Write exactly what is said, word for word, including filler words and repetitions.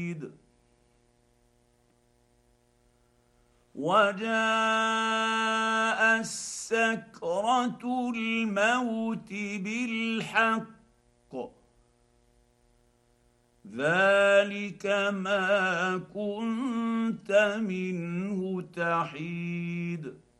وجاءت سكرة الموت بالحق ذلك ما كنت منه تحيد